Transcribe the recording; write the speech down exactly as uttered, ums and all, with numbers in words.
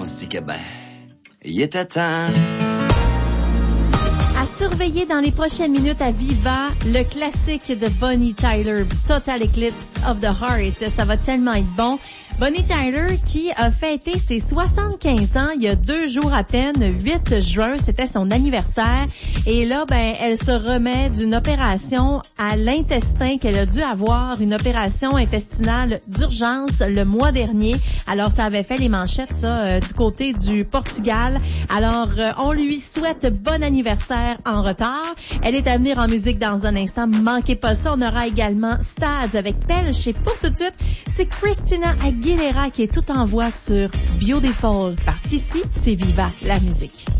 se dit que ben, il était temps. À surveiller dans les prochaines minutes à Viva, le classique de Bonnie Tyler, Total Eclipse of the Heart. Ça va tellement être bon. Bonnie Tyler qui a fêté ses soixante-quinze ans il y a deux jours à peine, huit juin, c'était son anniversaire. Et là, ben, elle se remet d'une opération à l'intestin qu'elle a dû avoir, une opération intestinale d'urgence le mois dernier. Alors, ça avait fait les manchettes, ça, euh, du côté du Portugal. Alors, euh, on lui souhaite bon anniversaire en retard. Elle est à venir en musique dans un instant. Manquez pas ça. On aura également Stads avec Pelch. Et pour tout de suite, c'est Christina Aguilera qui est tout en voix sur Beautiful. Parce qu'ici, c'est Viva la musique.